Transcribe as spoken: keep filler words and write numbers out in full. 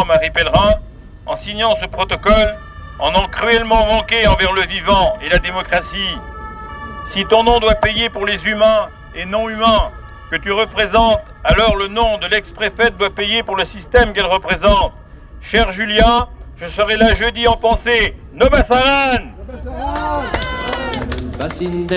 Marie Pellerin, en signant ce protocole, en ont cruellement manqué envers le vivant et la démocratie. Si ton nom doit payer pour les humains et non humains que tu représentes, alors le nom de l'ex-préfète doit payer pour le système qu'elle représente. Cher Julia, je serai là jeudi en pensée. Nobasaran!